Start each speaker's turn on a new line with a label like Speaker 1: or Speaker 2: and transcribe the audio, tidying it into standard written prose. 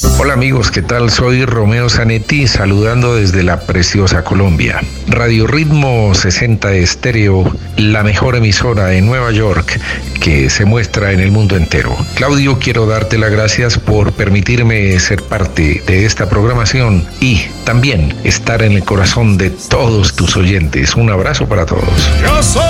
Speaker 1: Hola amigos, ¿qué tal? Soy Romeo Zanetti, saludando desde la preciosa Colombia. Radio Ritmo 60 Estéreo, la mejor emisora de Nueva York que se muestra en el mundo entero. Claudio, quiero darte las gracias por permitirme ser parte de esta programación y también estar en el corazón de todos tus oyentes. Un abrazo para todos.
Speaker 2: Yo soy